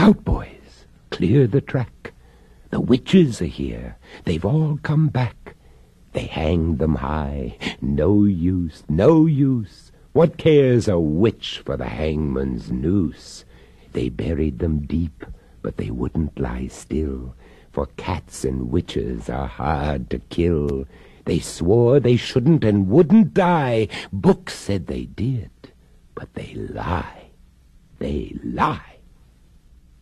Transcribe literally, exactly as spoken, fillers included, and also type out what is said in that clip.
out, boys, clear the track. The witches are here, they've all come back. They hanged them high, no use, no use. What cares a witch for the hangman's noose? They buried them deep, but they wouldn't lie still, for cats and witches are hard to kill. They swore they shouldn't and wouldn't die. Books said they did, but they lie. They lie.